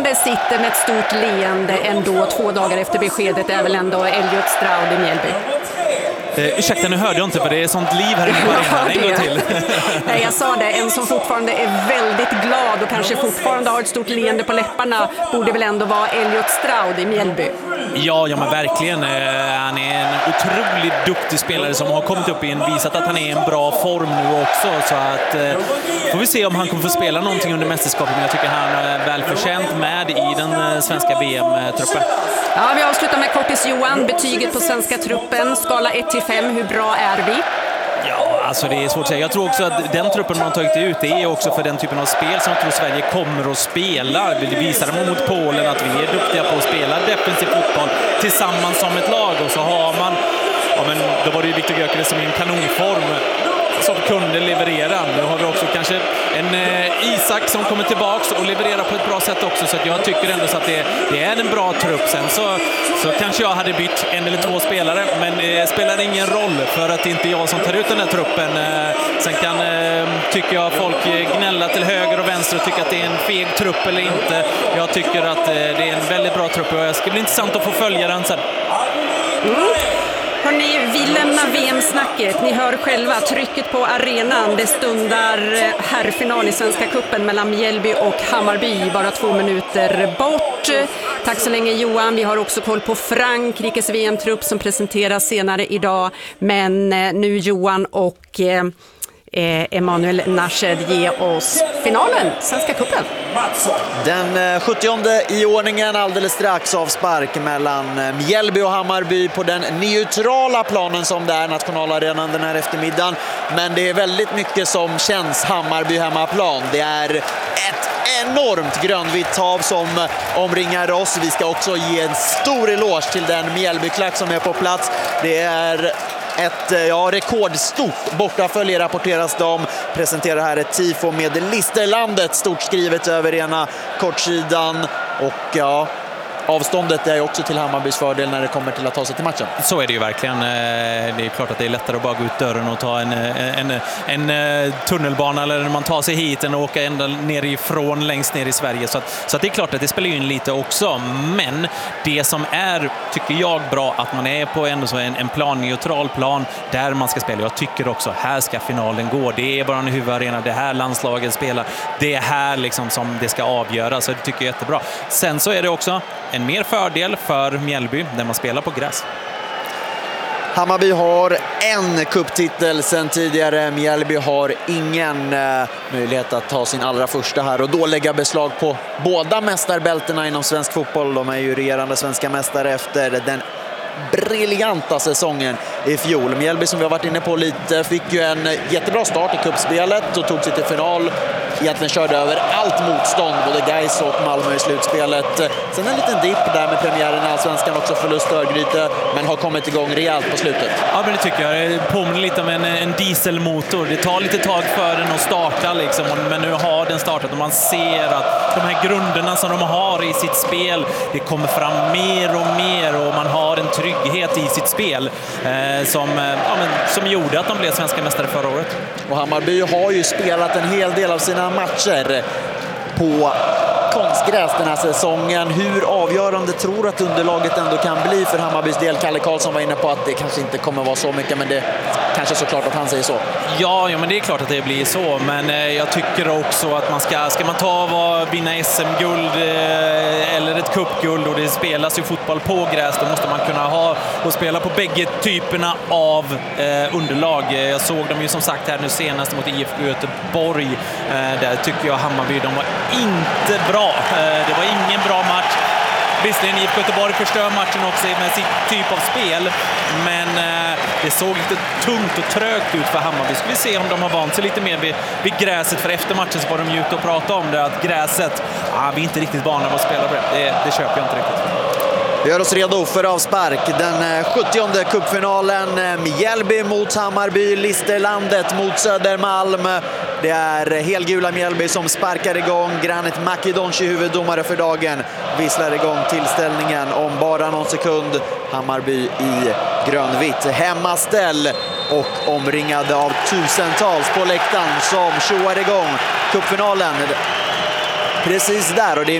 Mjällby sitter med ett stort leende ändå 2 dagar efter beskedet är väl ändå Elliot Stroud i Mjällby. Ursäkta, nu hörde jag inte för det är sånt liv här inne på arenan. En gång till. Nej, jag sa det. En som fortfarande är väldigt glad och kanske fortfarande har ett stort leende på läpparna borde väl ändå vara Elliot Stroud i Mjällby. Ja, men verkligen. Han är en otroligt duktig spelare som har kommit upp visat att han är i en bra form nu också. Så att får vi se om han kommer få spela någonting under mästerskapet. Men jag tycker han är välförtjänt med i den svenska VM-truppen. Ja, vi avslutar med Kortis Johan. Betyget på svenska truppen. Skala 1-5. Hur bra är vi? Ja, alltså det är svårt att säga. Jag tror också att den truppen man har tagit ut det är också för den typen av spel som jag tror Sverige kommer att spela. Vi visar mot Polen att vi är duktiga på att spela defensiv fotboll tillsammans som ett lag. Och så har man, men då var det ju Viktor Gyökeres som är i en kanonform som kunde leverera. Nu har vi också kanske en Isak som kommer tillbaks och levererar på ett bra sätt också. Så att jag tycker ändå så att det är en bra trupp. Sen så kanske jag hade bytt 1 eller 2 spelare, men det spelar ingen roll för att det inte är jag som tar ut den här truppen. Sen kan, tycker jag, folk gnälla till höger och vänster och tycka att det är en feg trupp eller inte. Jag tycker att det är en väldigt bra trupp och det ska bli intressant att få följa den sen. Hörrni, vi lämnar VM-snacket. Ni hör själva trycket på arenan. Det stundar herrfinal i Svenska cupen mellan Mjällby och Hammarby. Bara 2 minuter bort. Tack så länge Johan. Vi har också koll på Frankrikes VM-trupp som presenteras senare idag. Men nu Johan och Emanuel Nashed ge oss finalen, Svenska cupen. Den 70:e i ordningen, alldeles strax avspark mellan Mjällby och Hammarby på den neutrala planen som det är, nationalarenan den här eftermiddagen. Men det är väldigt mycket som känns Hammarby hemmaplan. Det är ett enormt grönvitt hav som omringar oss. Vi ska också ge en stor eloge till den Mjällbyklack som är på plats. Det är ett rekordstort bortafölje rapporteras de. Presenterar här ett tifo med Listerlandet stort skrivet över ena kortsidan. Och avståndet är också till Hammarbys fördel när det kommer till att ta sig till matchen. Så är det ju verkligen. Det är klart att det är lättare att bara gå ut dörren och ta en tunnelbana eller när man tar sig hit än att åka ända nerifrån längst ner i Sverige. Så att det är klart att det spelar in lite också. Men det som är, tycker jag, bra att man är på ändå så en neutral plan där man ska spela. Jag tycker också, här ska finalen gå. Det är bara en huvudarena, det här landslaget spelar. Det är här liksom som det ska avgöra. Så det tycker jag är jättebra. Sen så är det också en mer fördel för Mjällby när man spelar på gräs. Hammarby har en kupptitel sedan tidigare. Mjällby har ingen möjlighet att ta sin allra första här och då lägga beslag på båda mästarbältena inom svensk fotboll. De är ju regerande svenska mästare efter den briljanta säsongen i fjol. Mjällby, som vi har varit inne på lite, fick ju en jättebra start i kuppspelet och tog sig till final. Egentligen körde över allt motstånd, både Gais och Malmö i slutspelet. Sen en liten dipp där med premiären i Allsvenskan, också förlust Örgryte, men har kommit igång rejält på slutet. Ja, men det tycker jag. Det påminner lite om en dieselmotor. Det tar lite tag för den att starta liksom, men nu har den startat och man ser att de här grunderna som de har i sitt spel, det kommer fram mer och mer och man har en trygghet i sitt spel som gjorde att de blev svenska mästare förra året. Och Hammarby har ju spelat en hel del av sina matcher på konstgräs den här säsongen. Hur avgörande tror att underlaget ändå kan bli för Hammarbys del? Kalle Karlsson var inne på att det kanske inte kommer vara så mycket, men det kanske såklart att han säger så. Ja, men det är klart att det blir så, men jag tycker också att man ska man vinna SM-guld eller ett cupguld och det spelas ju fotboll på gräs, då måste man kunna ha och spela på bägge typerna av underlag. Jag såg dem ju som sagt här nu senast mot IFK Göteborg. Där tycker jag Hammarby, de var inte bra. Det var ingen bra match. Visserligen IFK Göteborg förstör matchen också med sitt typ av spel, men det såg lite tungt och trögt ut för Hammarby. Ska vi se om de har vant sig lite mer vid gräset, för efter matchen så var de ju ute och pratade om det, att gräset, vi är inte riktigt vana att spela på det. Det köper jag inte riktigt. Vi gör oss redo för avspark. Den 70:e cupfinalen. Mjällby mot Hammarby, Listerlandet mot Södermalm. Det är helgula Mjällby som sparkar igång. Granit Makedonci, huvuddomare för dagen, visslar igång tillställningen om bara någon sekund. Hammarby i grönvitt hemmaställ och omringade av tusentals på läktaren som tjoar igång cupfinalen precis där. Och det är